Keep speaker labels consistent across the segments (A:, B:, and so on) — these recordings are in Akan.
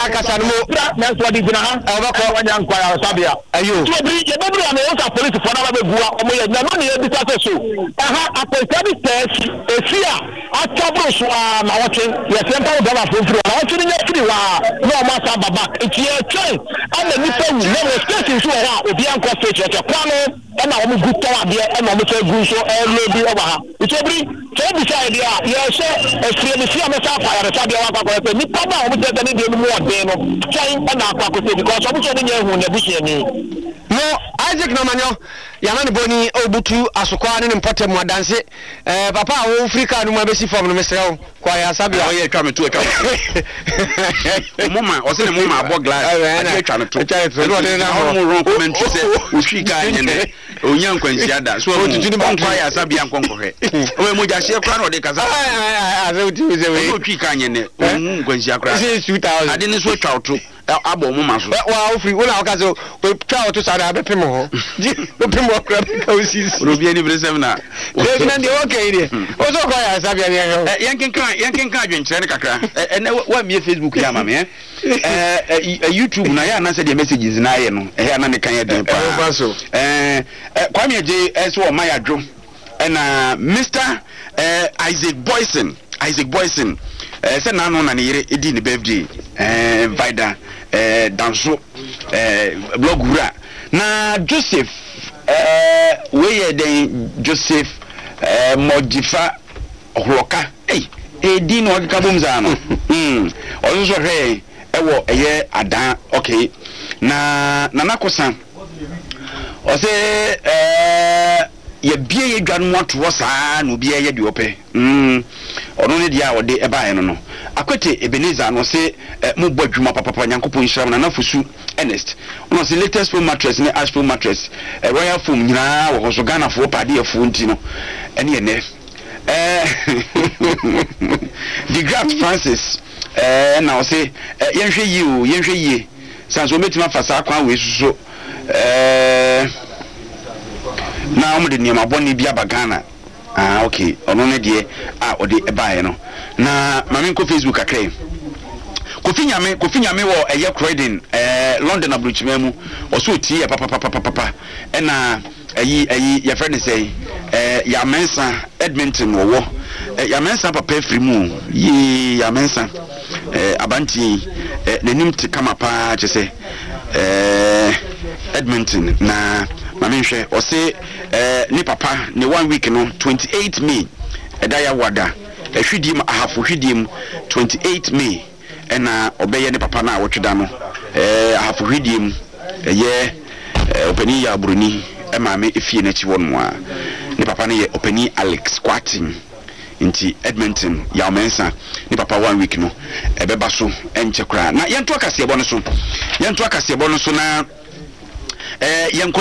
A: akasa no
B: na so di gina ha
A: obako
B: wanya nkwara sabia
A: ayo
B: so bi ye bebre na o sa police for na ba bua o mo ye na no ye bi sa so aha apolice test efia atabro so na wote ye sempa do ba foforo na wote nya firi wa na o ma sa baba etie twen ana ni pa wu na wo station so wa obi anko station ke kwa no na o mu guto ade na o mu se gu so lobi o ba ha so bi so bi sa idea ye se efie bi si amesa kwa ya sabia wa kwa kwa ni pa ba o mu se ni de mu ode no twen na akwa ko because o mu so ni nya hu na busie ni
A: no Isaac no manyo yamani boni obutu asokwa ne mpotem wadanse papa wo Africa no ma besi form no mesrew kwa ya sabia
C: o ye twa me to mama o se ne mama abo glass a twa me to no de na ho ron comment se o Africa nyene onya nkwansia da so o tutu ni ba kwa ya sabia nkonkohwe o mo ja hye kra no de kaza
A: a se uti se we
C: o Africa nyene o nkwansia kra
A: 2000
C: ade ne so twa oto abo mo maso
A: wa ofri wona okazo we twa oto sada abepem ho bepem ho kra ka osisi
C: robi ani bresem na
A: de na de okay de o so kwa ya sabia ne
C: yankenkan adwenkyere ne kakra ene wa mie Facebook ya mame YouTube na ya na se de messages na ye no ya na ne kan ye den pa kwa me je so o mayadwo na Mr Isaac Boyson se na no na ne yere edi ne birthday Vida danso blogura na Joseph we den Joseph Mojifa Hloka edi no ka bom za no o so hwe ewo eye adan okay na nakosan o se ye bie ye dwan mo to saa no bie ye de ope ono ne dia ode eba eno no akwete Ebenezer no se mo bodwuma papa nyankopon nhyiram na nafusu Ernest ono se latest foam mattress ne ash foam mattress royal foam nyina wo so Ghana fo pade afu nti no ene ene the Graft Francis na o se yenhwe yi sanso metima fasa kwa we suso na omo de niam aboni bia bagana okay ono ne de ode ebae no na mame ko Facebook akre kofi nyame wo eye credit London abrochima mu oso tie ya papa na ayi ya friend say ya mensa Edmonton wo ya mensa papa free mu yi ya mensa abanti nanim te kama pa chese Edmonton na mame hwe o se ni papa ni 1 week no 28 May edaya wada ehwidim ahafo hwidim 28 May ena obeye ni papa na wotweda no ahafo hwidim ye openi ya buruni mame efie na chi wonmo a ni papa ne ye openi Alex Kwatin inti Edmonton ya mensa ni papa 1 week no ebeba so enche kra na yento akasebo no so na yenko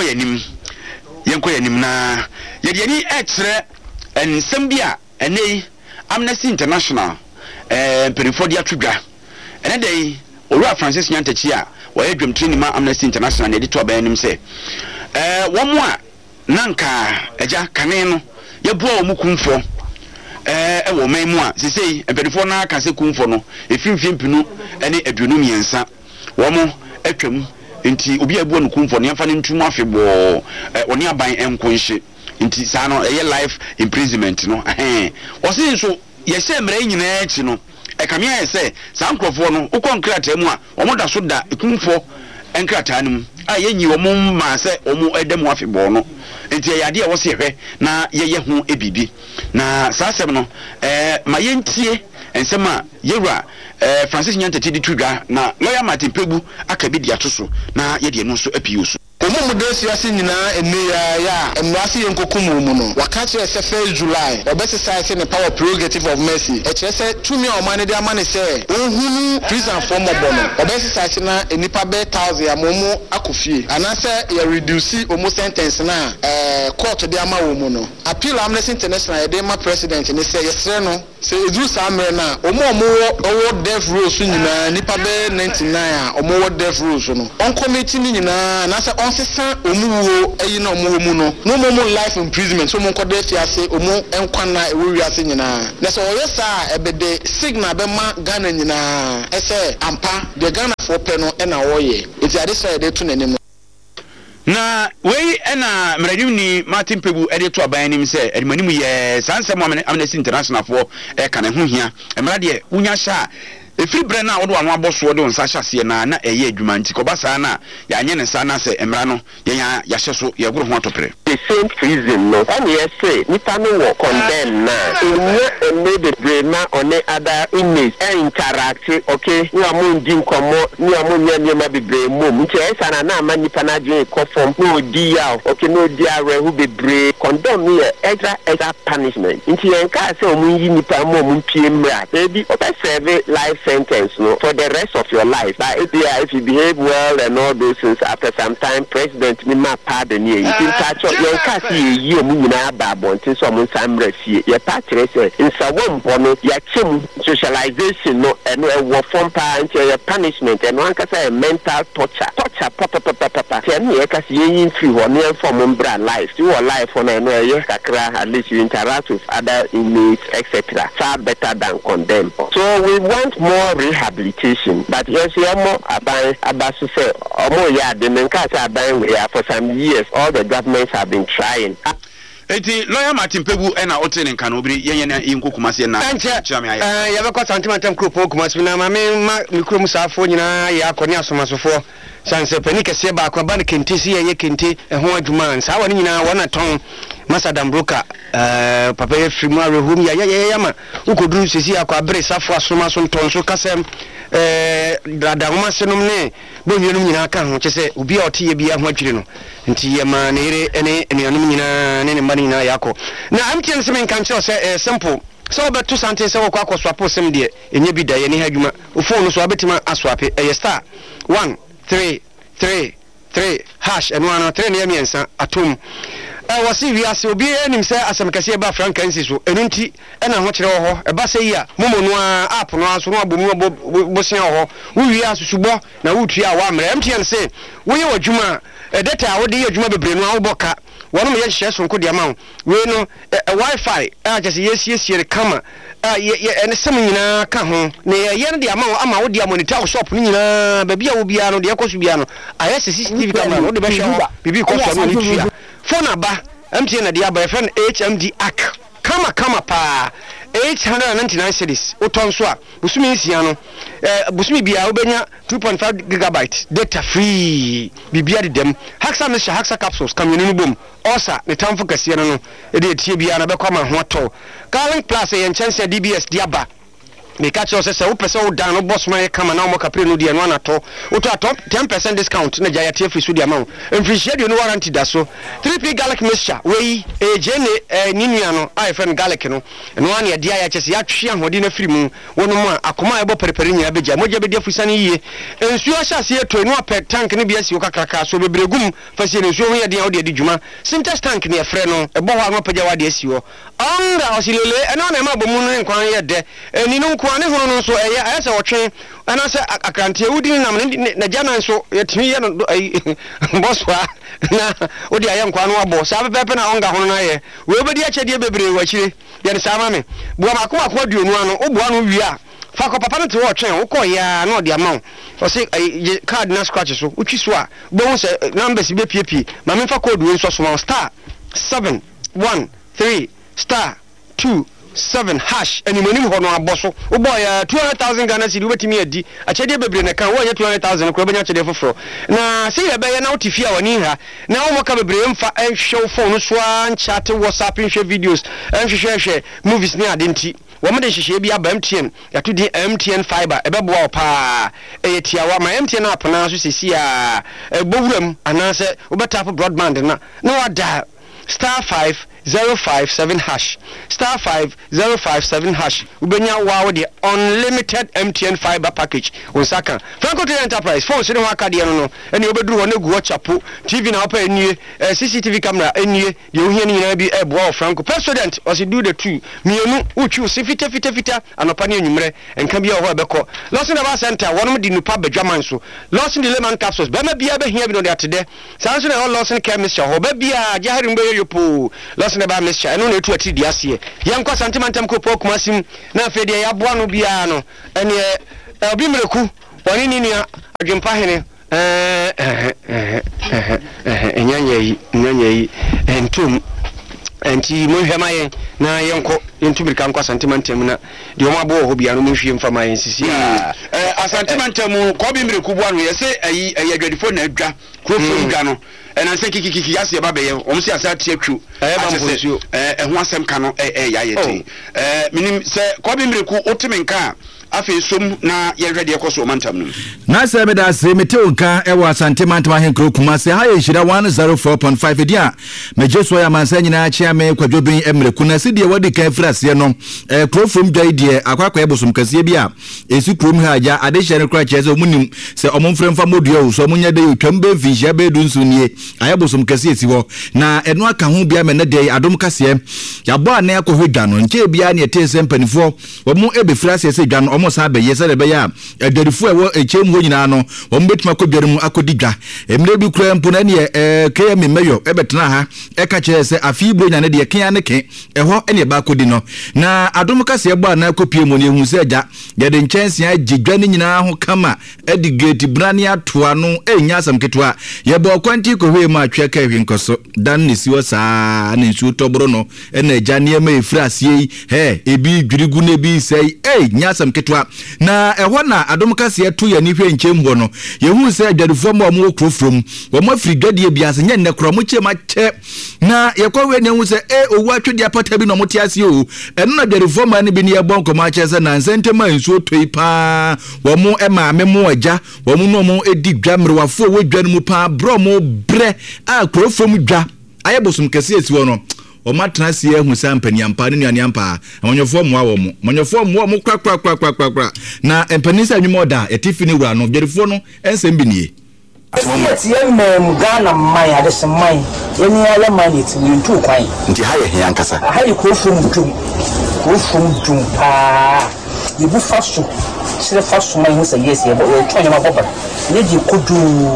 C: yanim na yediani etre ensem bia ene Amnesty International perifo dia twedwa ene dai Owura Francis Nyantachi a wo edwam training ma Amnesty International na edito abanim se womo a nanka eja kane no yebua wo mukumfo ewo memu a sesei perifo na aka se kumfo no efimfimpinu ene aduonu miensa womo atwam nti obi abuo no kumfo ne afa ne ntumu afebo oni aban enkonhye nti saa no eye life imprisonment no o se so ye se mra nyina echi no kamia ye se saa nkrofo no ukọ nkrata mu a omoda so da kumfo enkrata num a yenyi wo ma se omo edem afebo no nti ye ade e wo se hwe na ye hu ebibi na saa sem no ma yentie ensema yewura Francis Nyantachi di twidwa na lawyer Martin Pegu akabi dia toso na ye de no so apiusu
B: omo modesi ase nyina enne ya emrase yenkokum mu no waka kire se 1 July obesisa ne power prerogative of mercy e kire se tumi o man de amane se ohunu prison for mobono obesisa na enipa be 1000 amomo akofie anase ye reduce omo sentence na court de ama wo mu no appeal Amnesty International ye de ma president ne se yesre no se edu samre na omo death row so nyina nipa be 99 a omo death row so no on committee ni nyina na se sesa omuwo eyi na omuwo mu no no mo life imprisonment so mo nkoda fiase omu enkwana ewo wiase nyina na so oyesa ebede signal be ma Ghana nyina ese ampa de Ghana for peno ena oye iti ade so de to nanim
C: na wei ena mradimni Martin Pebu ede to aban nim se edmanim ye sansem Amnesty International for e kan ho hia emrade unya sha efiri bre na wodo anu aboso de onsa hyase na eye adwuma nti kobasa na ya anye ne sa na se emra no ya hyeso ye goro ho atopre
D: the same prison no and yes say nipa no wo condemn na ene de bre na on other inmates interact okay ni amun din komo ni amun nya ma bebre mom nti esa na ma nipa na dwen ko form no di ya okay no di are hu bebre condemn me extra punishment nti en ka say omun yi nipa mom pie mra ebi o be serve life sentence no for the rest of your life. But if you behave well and all those things, after some time, President Mima pardon you. You can catch up your cassie, you mean about someone some refuse. Your party in some one, your chim socialization, no, and what form parent, your punishment, and one can say mental torture. Papa. Tell me, because you in free one year from umbra life. You are life on a year, at least you interact with other inmates, etc. Far better than condemn. So we want more rehabilitation, but yes, we are more about to say, more the Menkasa we are for some years. All the governments have been trying.
C: Eti lawyer Martin Pebu ena oten nka no biri yenye yinko kumase na chama ya
A: ya beko santimentem kropo kumase na ma mikrom saafo nyina ya akoni asomasofo sanse pani kese ba akwa ban kenti si ye kenti ho adwuma nsa woni nyina wona ton Masadam Broker papa ye fimu arehum ya ma ukoduru sisi akwa bre safo asoma so nton so kasem dada homa senom ne bohwenum nyina ka ho kyese obi a otiye bia ho adwire no nti ye ma ne ire ene enuanum nyina ne mani nyina yakọ na amtien se men kan kye se simple so obeto sante se wokọ akoswapo sem de enye bi da ye ne hadwuma ofo no so abetima aswape star 1 3 3 3 hash eno ano 3 ne yemiensa atom wasi wi ase obi enim se asemkase ba frankansi so enunti ena ho kire ho e ba se yi a momo no app no aso no abomu bosia ho wi asusubo na wutua wa mre mtn se wo ye wadwuma data wo de ye adwuma bebre no a wo boka wono me ye hye sonko de ama we no wifi a jese yesiesie kama ye ene sem nyina ka ho ne ye ne de ama wo de monitor shop ni nyina ba bia wo bia no de ekoso bia no ayese CCTV camera no de be hye bibi koso no ni tua phone aba MTN na dia by friend HMD AK kama pa 899 cedis utonso a busumi nsia no busumi bia obenya 2.5 gigabyte data free bibia de dem Haxa capsules kamyeni no bom osa ne tamfo kase no e de tie bia na be kwa ma ho to Garlic Plus ye nchance DBS diaba me catch us say upese wo dan no boss man kama na mo kapre no de no anato wo to 10% discount na jaya tie free so de amount mfrishia de no warranty da so 3P garlic mixture we ejene ninua no ai friend garlic no no an ye dia ya chese ya twe ahode na free mu wono mu akoma ebo perepere nya beja moja be de fusane yiye ensuo hya se eto no apet tank ne bia si wo kakraka so bebregum fasi ne ensuo ho ye de wo de adwuma syntax tank ne efre no ebo ho ano pagya wa de asi wo anga osilele eno na ma bomu no nkwan ye de eni no nkwan ne hono no so eye ayese wotwe ana se akrantie udin nam na jana so yetimi ye no boswa na odi aye nkwan no abo sa pepe na onga hono na ye we obedi achede bebre wa chire ye ne sama me bua makoma aduonu ano obua no wi a fako papa no te wo twen wo ya na odi amount o se card na scratch so utwi so a bo se numbers be pie ma me fa code we so so star 713 star 27 hash animoni ho no aboso wo boy 200,000 Ghana cedi wetimi adi achede bebre na kan wo ye 200,000 ko benya chede foforo na se ye be ye na otifia woni ha na wo moka bebre mfa show phone so an chat WhatsApp nhwe videos nhwe movies ni adenti wo me de hihye bi aba MTN ya to di MTN fiber ebeboa opa tiawa ma MTN app na so sesi a bowuram anase wo betap broadband na wada star 5057 hash star 5057 hash ubenya wow the unlimited MTN fiber package osaka Franco Enterprise phone se no akade no ene obeduru ho na gu chapo TV na opa enie CCTV camera enie de ohia ni nyina bi ebo Franco president o se do the two mienu uchu se fita anopa ne anwumre enka bia ho ebeko Losin Aba Center wonom di nupa badwaman so Losin the lemon capsules be ma bia be hia bi no de atede sanso na Losin chemist ho be bia jahari mbe yopo Losin Aba mixture eno na etu ati di ase yankwa santimentem ko pokumasim na afede ya boa no bia no ene obi mreku woni ni nua adwempa hene nyanya entum enti mo hwema yen na yenko yentumika nko asantemantem na de o mabo ho bia no mo hwie mfama yen sisi
C: asantemantem ko bi mire kubu anu yese ayi adwadifo na adwa krofo dwa no na se kikiki yase ba beye o msi asa tie twu ho asem ka no ya yete minim se ko bi mire ku otimenka afi som na yehwede ekoso mantam no
E: na se beda se metewonka ewa santemantam ahenkro kuma se ha yehira 104.5 dia mejeso ya mansa nyina chia me kwadwobin emreku na se die wodi kan frase no krofom dai die akwakwa ebosom kase bia esi krom ha aja adehye ne kra chese omunim se omomfremfa moduo so omunya de otwam be mfihia be du nsunie ayebosom kase esi ho na eno aka ho bia me ne de adom kase yabo ane akohwedwa no nche bia ne etese mpanifo omu ebefrase se dwa no omo sa be yese de be ya adarifu ewo echem ho nyina no omo betuma kodwarum akodidwa emre bi kura mpo na ne KM meyo ebetena ha eka chese afi bro nya ne de kan ne ke eho ene ba kodi no na adom kase ebo ana kopie mo ne hu se ja de nchense agidwa ne nyina ho kama edigate brani atoa no enya asam ketwa ye bo kwanti ko hwe ma atwa ka hwe nkoso dan ne siwo saa ne nsu tobro no ena agya ne ma efrasie he ebi dwirigu ne bi sei nya asam ketwa na eho na adom kase to ya ni hwe nchem ho no ye hu se adwadufo mo mo krofrom wo mo frigade biase nya ne kro mo chema che na ye kwa we ne hu se owu atwede apata bi no mo tiase o eno na adwadufo ma ne bi ne ye bon koma che se na nsentema nsu toi pa wo mo ema me mo agya wo mo no mo edi dwamrewafo wo dwan mu pa bro mo bre a krofom dwa ayebosum kase esi wo no o matna sie hu sampani ampa ne nuane ampa amonyofo mo awo mo monyofo mo kwa na empani sa nwumo da etifi ne wura no dwerefo no ensem bi nie
F: Ghana mai adese mai yeni ala mani ti ntu kwan
E: nti ha ye hia nkasa
F: ha ye krofom dum pa yebu faso sire faso mai husa yesi ebo tonye maboba ne di kodu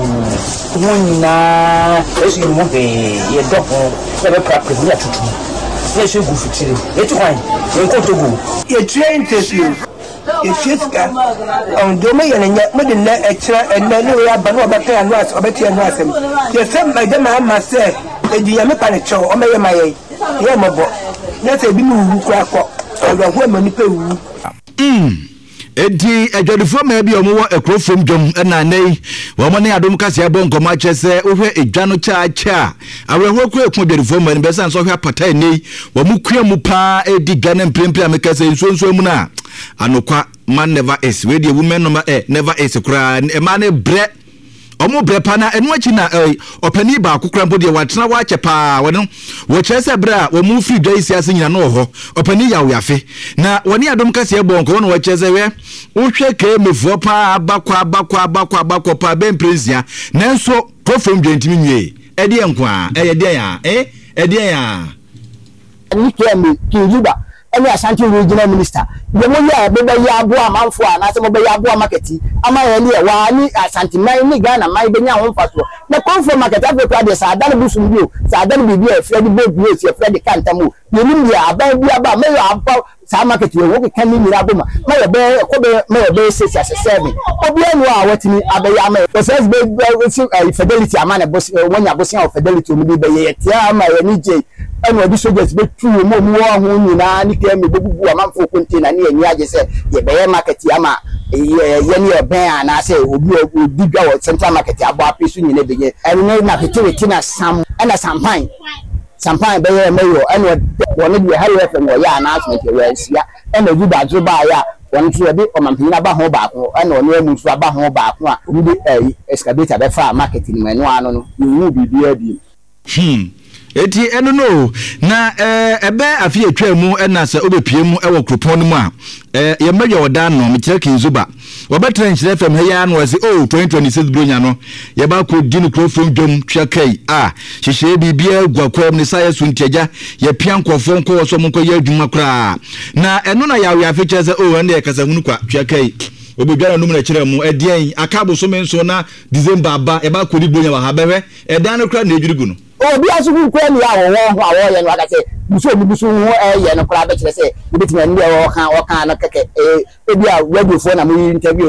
F: wonina esu mu be ye dopo ye be practice ya tutu ye se gu fitire ye tu kwan ye nkoto gu
G: ye train tesi ye fiska on do me yenya modin na extra and na no ya ba no obeka ya no as obeti ya no asem ye sem ma dem ma se edi ya me pa ne cho o me ye maye ye mobo na se bi mu wu kwa ko o ho ma ni pe wu
E: enti adwadufo ma bi omo wo ekrofom dwom na nei wo mo ne adom kase abo nkoma chese ohwe edwa no cha aweho kro ekun adwadufo ma ni besan so hwe apata nei wo mu kua mu pa edi gana mprempre amekase nso mu na anokwa man never is we the women number never is kra e man e bre omo bre pa na enu achi na opani ba akukra mpo de watena wa chepa wonu wo chese bre a wo mu free dai sia se nyina no ho opani ya wo yafe na woni adom kase e bonko wonu wo chese we wo hwe ka emefuo pa abakwa pa ben presia nanso profom dwentimi nwie e de enko a e de ya e de ya
F: ni kemi kijuba any Ashanti regional minister the mo ya be ya abo amanfo a na se mo be ya abo market ama ya ni wa ni Ashanti mai ni Ghana mai be nya ho faso na confirm market africa de sa dan busum bio sa dan bibi e Fred Bobu e Fred Kantamu ye ni ya aba bi aba me ya aba sa market we wo kan ni mira boma ma ya be ko be ma ya be 6-7 obi anu a watini abaya ma so says be fidelity amana boss wonya boss ya fidelity omi be ye tia ma ya ni je enu odi soldiers be tu mo ho nyina ni ke me bebubu amanfo container ni eni age se ye be market ama ye ni oben na se obi dwa wo central market abo apesu nyina be ye enu na petiriti na sam na sampan be ye mayo enu woni de hare FM wo ya announcement we sia enu du da zo ba ya won tu de omampina ba ho ba ko enu oni emu su ba ho ba ko a obi de excavator be fa market ni manu anu no yu bibi adi
E: eti eno no na ebe afi atwa mu na se obepie mu ewo kropon no mu a ye meyo oda no me kire kinzuba obetra nchire fam he ya no wase 2026 bronya no ye ba ko di no krofon dwom twakai hihye bibia gwakwam ne saye suntiaja ye piankofo nko wo so mo ko ye adwuma kra na eno na ya afi kire se ene ye kasa hunu kwa twakai obedwana no mu na kire mu edian akabo so menso na December aba ye ba ko di bronya wa ha bewe edan no kra na ejurigu no
F: obi asuku kwa ni awo ho awo ye no aka se busu ho ye no kra be kire se bitime ndi o kan na keke ebi a radio fo na mu interview no na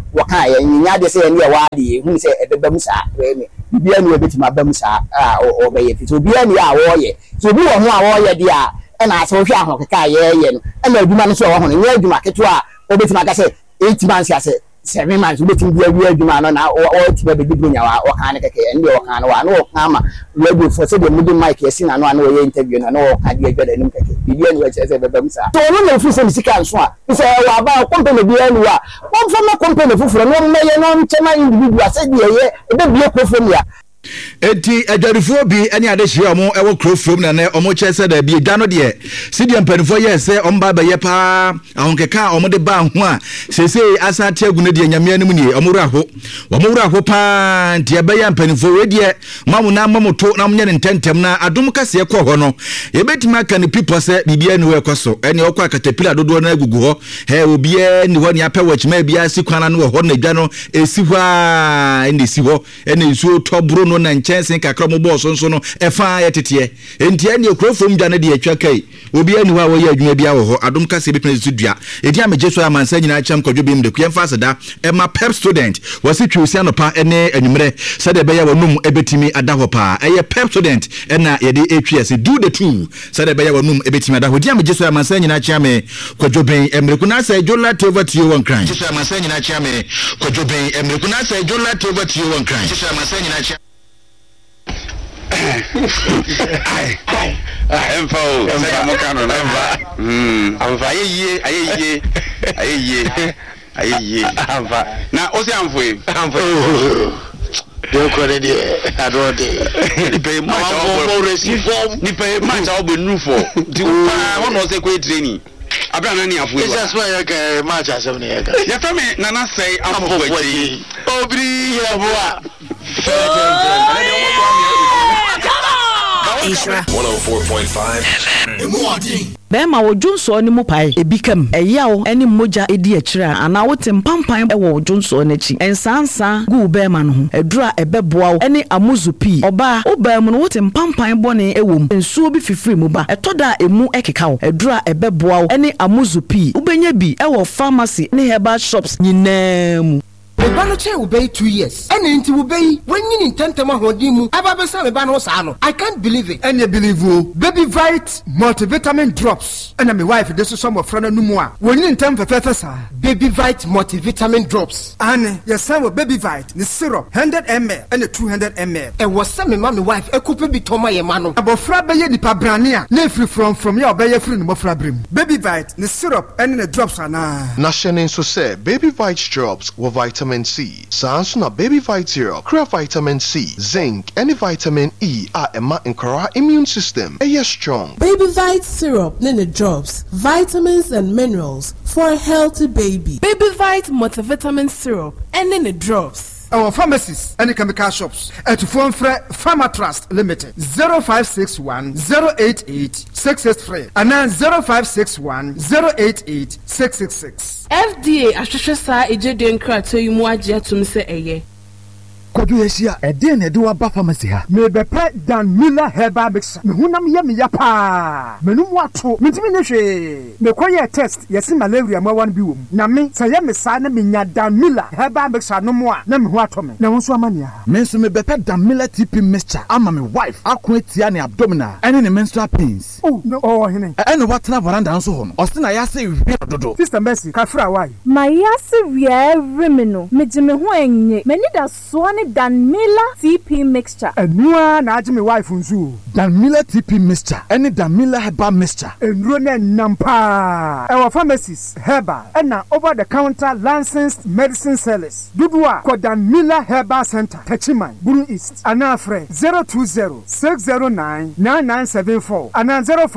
F: waka ye nya de se ne wa de hu se ebebam sa we bibia ne obetima bam sa obeye fi so bibia ne a wo ye so bi wo ho a wo ye de a na so hwe ahokeka ye no na adwuma no so wo ho no nya adwuma keto a obetima ka se 8 months ya se 7 months obetima bi adwuma no na o ti be bibia nya wa kan ne keke ndi o kan no wa no o kan ma radio for say the middle mic yes na no ye interview na no o kan de agada nim keke bibia ne wa che se bebam sa so no na fu se sika nso a so wa ba company bi anu a won fa ma company fufuro no meye no nchema individual say de ye ebe bi ekofo ya
E: enti adwarifo bi ene adehye omo ewo krofrom na omo chese da bi edwa no de sidia mpanifo ye se omba ba ye pa ahonkeka omo de ba ho a sese asate agunu de nyame anim nie omo wura ho pa nti ebe ya mpanifo we de mamu na mamoto na munye ntentem na adom kase ekọ ho no ye betima kan people se bibia ni we koso ene okwa katapila dodo na agugu ho he obia ni ho ne apɛ wachima bia sikwana no ho na edwa no esi hwa ene si ho ene nsuo tobro no na nchense kakra mo boss nso no efa yetete entia ne okrofom dwa ne de atwa kai obi ani wa wo ye adwuma bia wo ho adom kase bi pene dua edi amejeso amansa nyina acham kwadwo bi mde kuyemfa aseda ema pep student wasi twusia no pa ene anwumre sade be ya wonum ebetimi adaho pa eye pep student ena ye de atws do the two sade be ya wonum ebetimi adaho edi amejeso amansa nyina achame kwadwo ben emreku na say jola over to you one crime jeso amansa nyina achame kwadwo ben emreku na say jola over to you one crime jeso amansa nyina achame
C: Emfa say amokano na emfa amfa ayeye amfa na o se amfo
B: de ko de adode
C: ni pay match o receive form ni pay match o be nu for di pa won no say ko training abra na ni afo
B: is as well like match as them ya
C: ya fa me nana say amfo kwaji
B: obri ya boa
H: Isra 104.5
I: Bema wo Junso ni mu pai ebikam eyawo eni moja edi akira ana wote mpampan ewo Junso n'achi ensansa gu bema no ho edura ebeboa wo eni amuzupi oba obam no wote mpampan bone ewom ensuo bi fifiri mu ba etoda emu ekeka wo edura ebeboa wo eni amuzupi ubenya bi ewo pharmacy ne herbal shops nyinam
J: Ebano che ubei 2 years. Ene inti ubei when you intentema hodimu. Ababesa ebano sano. I can't believe it. Ene believe you. Baby Vite multivitamin drops. Ene my wife this is some of friend numwa. When you intent fefe sa. Baby Vite multivitamin drops. Ane yes some Baby Vite the syrup 100 ml and 200 ml. E was some my wife e coupe bi toma ye mano. Abofra be ye nipa brania. Na free from your be ye free no mofra brim. Baby Vite the syrup and the drops ana.
K: National so say Baby Vite drops with vitamin C. Sansuna Baby Vite syrup, crea vitamin C, zinc, and vitamin E are a incora immune system. A strong.
L: Baby Vite syrup, nene drops, vitamins and minerals for a healthy baby. Baby Vite multivitamin syrup, and nene drops.
J: Our pharmacies and chemical shops at phone for Pharma Trust Limited 0561 088 663 and 0561 088 666.
L: FDA Ashashasa Ejeden Krato Yumuaja to Mr. Eye.
J: Kodu yesia eden edu aba pharmacy ha me bepe Dan Miller herbal mixture me hunam ye me yapa menum wato mitimi ne hwe me koye test yesi malaria ma wan bi wom na me saye me sa na me nya Dan Miller herbal mixture no mo a na me ho ato me na ho so amane ha me so me bepe Dan Miller TP mixture ama me wife akwetia ne abdominal ene ne menstrual pains oh no oh hene ene watna veranda nso ho no osina ya se wi dodo sister Mercy kafra why
M: my yase wi remeno me jime ho enye mani da so Dan Miller TP mixture.
J: Enua na aje me wife nzu. Dan Miller TP mixture. Any Dan Miller herbal mixture. Enro na nampa. Our pharmacies herbal and over the counter licensed medicine sellers. Dudua ko Dan Miller Herbal Center. Techiman, Buru East. Anafre 020-609-9974 and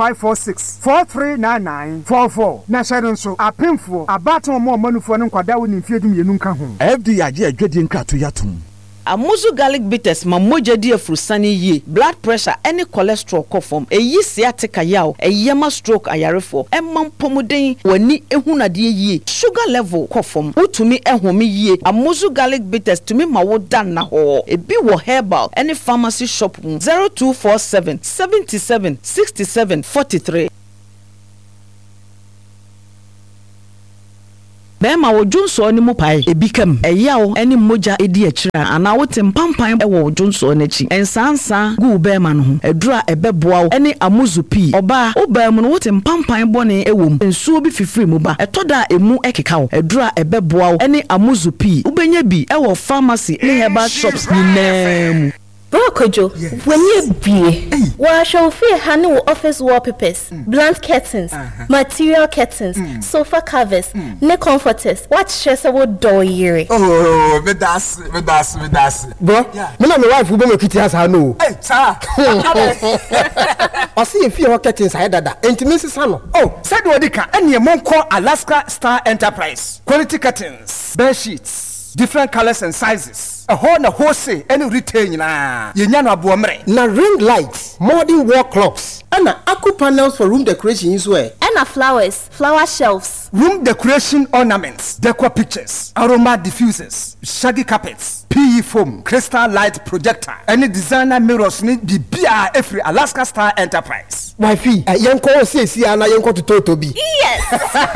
J: 0546-439944. Na sharon so apemfo abaton mo manufo no kwada wo ni mfiedum yenu nka ho. FDA age adwedi nkrato yatum.
I: Amuzu garlic bitters ma moja di afrusani ye blood pressure any cholesterol kofom eyi sciatica yaw eyema stroke ayarefo emam pomuden wani ehunade ye sugar level kofom utumi ehome ye Amuzu garlic bitters tumi ma wo dan na ho ebi wo herbal any pharmacy shop 0247 77 67 43 bema wo dwonso ne mu pae ebikam eyawo ene moja edi akira ana wote mpampan ewo dwonso n'achi ensansa gu bema no ho edura ebeboa ene amuzupi oba obam no wote mpampan bone ewom ensuo bi fifiri mu ba etoda emu ekeka wo edura ebeboa ene amuzupi ubenya bi ewo pharmacy ne herbal shops nyinam.
H: Brokojo, when you be, wa show fear handle office wallpapers, blunt curtains, material curtains, sofa covers, ne comforters. What stress about door year?
J: Oh, me das. Bro, me na my wife we be kiti as I know. Hey, sir. I see if you curtains I dada. Intimacy sano. Oh, said what dika. Any monko Alaska Star Enterprise. Quality curtains, bed sheets, different colors and sizes. A whole say any retail na yenyano abuomre na ring lights, modern wall clocks, and aqua panels for room decoration as well.
H: And flowers, flower shelves,
J: room decoration ornaments, decor pictures, aroma diffusers, shaggy carpets, PE foam, crystal light projector, any designer mirrors need the BR every Alaska Star Enterprise. Wifey, yanko say si ana yanko to Toby.
H: Yes.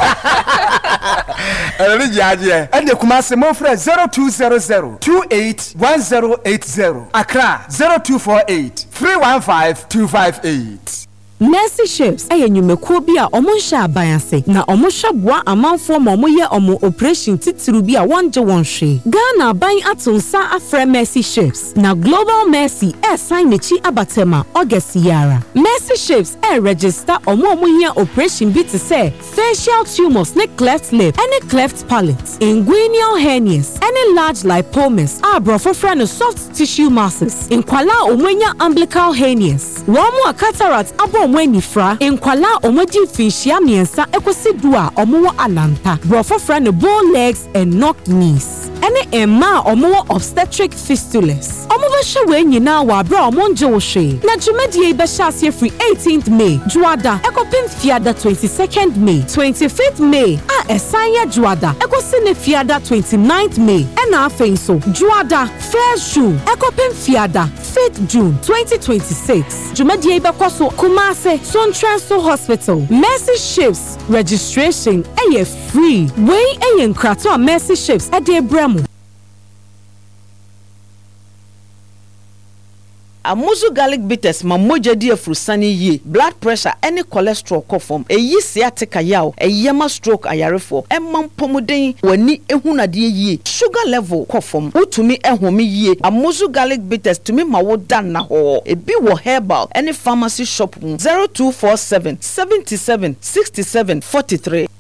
J: And the Kumasi Mofre 0200 281080. Accra 0248 315 258.
N: Mercy Ships nyumekuo bi a omo hye abanse na omo hweboa amanfo ma omo ye omo operation titiru bi a wonje wonhwe Ghana ban atonsa afre Mercy Ships na Global Mercy sign nechi abatema August yara. Mercy Ships register omo ye operation bi te say facial tumors ne cleft lip any cleft palate, inguinal hernias any large lipomas abrofo friend soft tissue masses inkwala omwenya umbilical hernias womo cataract abo omweni fra enkwala omoji finchia miensa ekosidua omowo alanta brofo fra ne bone legs and knock knees ene emma omowo obstetric fistulas omowo hwe nyina wa bra omonje wo hwe na jumedie be hase free 18th May juada ekopim fiada 22nd May 25th May esanya juada ekosine fiada 29th May ena afenso juada first June ekopim fiada 5th June 2026 jumedie be kwaso kuma Suntransel Hospital. Mercy Ships registration free. Way nkrato Mercy Ships Bremo.
I: Amuzu garlic bitters ma moja di afrusani ye blood pressure any cholesterol kofom eyi sciatica yaw eyema stroke ayarefo emam pomuden wani ehunade ye sugar level kofom utumi ehome ye Amuzu garlic bitters tumi ma wo dan na ho ebi wo herbal any pharmacy shop 0247 77 67 43